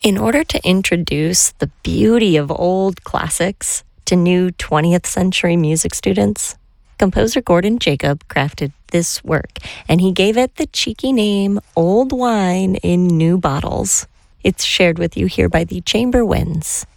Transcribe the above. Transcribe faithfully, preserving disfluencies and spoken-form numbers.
In order to introduce the beauty of old classics to new twentieth century music students, composer Gordon Jacob crafted this work, and he gave it the cheeky name Old Wine in New Bottles. It's shared with you here by the Chamber Winds.